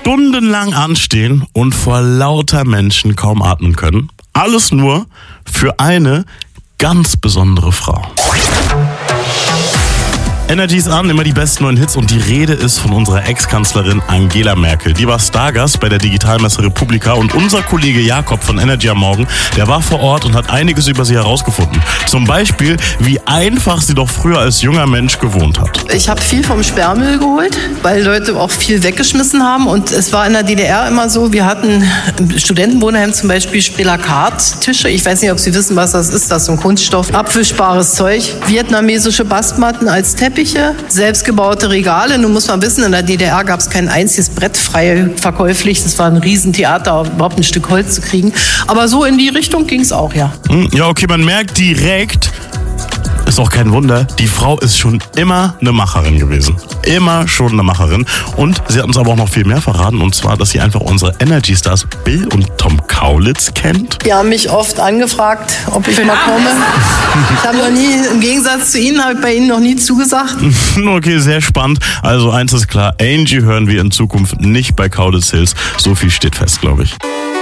stundenlang anstehen und vor lauter Menschen kaum atmen können. Alles nur für eine ganz besondere Frau. Energy ist an, immer die besten neuen Hits und die Rede ist von unserer Ex-Kanzlerin Angela Merkel. Die war Stargast bei der Digitalmesse Republika und unser Kollege Jakob von Energy am Morgen, der war vor Ort und hat einiges über sie herausgefunden. Zum Beispiel, wie einfach sie doch früher als junger Mensch gewohnt hat. Ich habe viel vom Sperrmüll geholt, weil Leute auch viel weggeschmissen haben und es war in der DDR immer so, wir hatten im Studentenwohnheim zum Beispiel Spelakat-Tische. Ich weiß nicht, ob Sie wissen, was das ist. Das ist so ein Kunststoff, abwischbares Zeug, vietnamesische Bastmatten als Teppiche, selbstgebaute Regale. Nun muss man wissen, in der DDR gab es kein einziges Brett frei verkäuflich. Das war ein Riesentheater, überhaupt ein Stück Holz zu kriegen. Aber so in die Richtung ging es auch, ja. Ja, okay, man merkt direkt, ist auch kein Wunder, die Frau ist schon immer eine Macherin gewesen. Immer schon eine Macherin. Und sie hat uns aber auch noch viel mehr verraten. Und zwar, dass sie einfach unsere Energy-Stars Bill und Tom Kaulitz kennt. Die haben mich oft angefragt, ob ich mal komme. Ich habe noch nie, im Gegensatz zu Ihnen, habe ich bei Ihnen noch nie zugesagt. Okay, sehr spannend. Also eins ist klar, Angie hören wir in Zukunft nicht bei Kaulitz Hills. So viel steht fest, glaube ich.